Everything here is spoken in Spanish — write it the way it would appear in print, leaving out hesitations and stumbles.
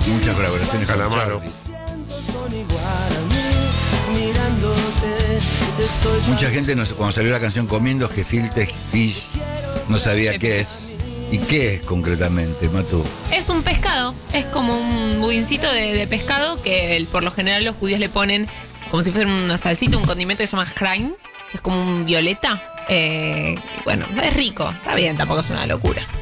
Muchas colaboraciones con Calamaro. Charlie. Mucha gente cuando salió la canción Comiendo Gefilte Fish no sabía qué es. ¿Y qué es concretamente, Matu? Es un pescado, es como un budincito de pescado que por lo general los judíos le ponen como si fuera una salsita, un condimento que se llama chrain, que es como un violeta. Bueno, es rico, está bien, tampoco es una locura.